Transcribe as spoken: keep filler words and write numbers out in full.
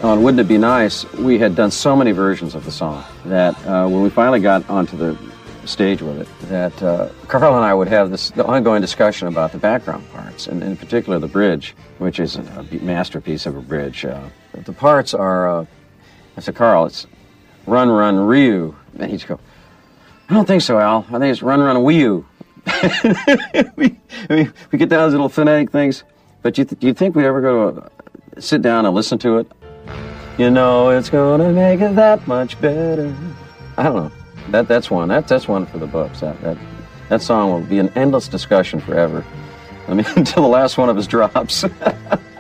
on Wouldn't It Be Nice, we had done so many versions of the song that uh, when we finally got onto the stage with it, that uh, Carl and I would have this ongoing discussion about the background parts, and in particular the bridge, which is a masterpiece of a bridge. Uh, the parts are, uh, I said, Carl, it's Run Run Ryu. And he'd go, I don't think so, Al. I think it's Run Run Wii U. we, we, we get down to those little phonetic things, but do you, th- do you think we'd ever go to a, sit down and listen to it? You know it's gonna make it that much better. I don't know. That that's one. That that's one for the books. That that that song will be an endless discussion forever. I mean, until the last one of us drops.